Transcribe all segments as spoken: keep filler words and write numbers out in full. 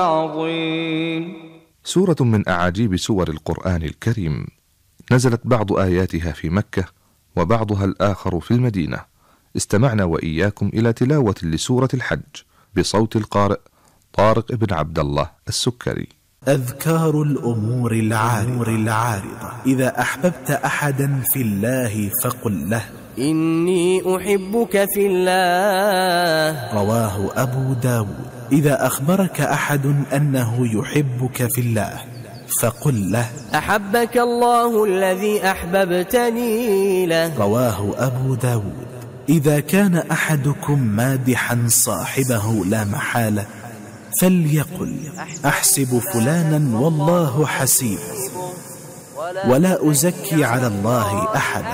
عظيم. سورة من أعاجيب سور القرآن الكريم، نزلت بعض آياتها في مكة وبعضها الآخر في المدينة. استمعنا وإياكم إلى تلاوة لسورة الحج بصوت القارئ طارق بن عبد الله السكري. أذكار الأمور العارضة. إذا أحببت أحدا في الله فقل له إني أحبك في الله. رواه أبو داود. إذا أخبرك أحد أنه يحبك في الله فقل له أحبك الله الذي أحببتني له. رواه أبو داود. إذا كان أحدكم مادحا صاحبه لا محالة فليقل أحسب فلانا والله حسيب، ولا أزكي على الله أحدا،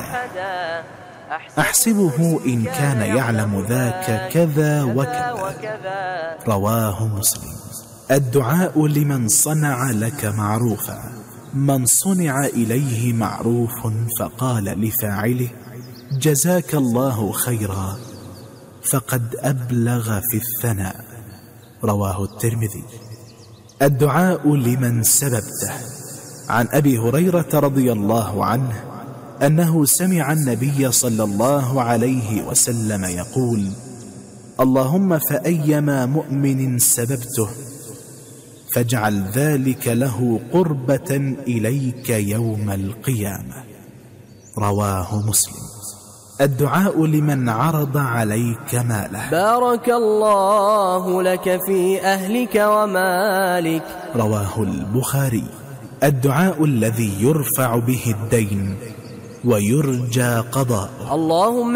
أحسبه إن كان يعلم ذاك كذا وكذا. رواه مسلم. الدعاء لمن صنع لك معروفا. من صنع إليه معروف فقال لفاعله جزاك الله خيرا فقد أبلغ في الثناء. رواه الترمذي. الدعاء لمن سببته. عن أبي هريرة رضي الله عنه أنه سمع النبي صلى الله عليه وسلم يقول اللهم فأيما مؤمن سببته فاجعل ذلك له قربة إليك يوم القيامة. رواه مسلم. الدعاء لمن عرض عليك ماله. بارك الله لك في أهلك ومالك. رواه البخاري. الدعاء الذي يرفع به الدين ويرجى قضاءه. اللهم